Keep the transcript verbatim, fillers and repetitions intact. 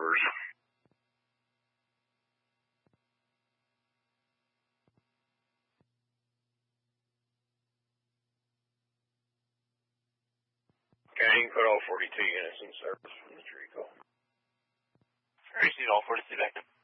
orders. Okay, you can put all forty-two units in service from the Trico. Received all forty-two back.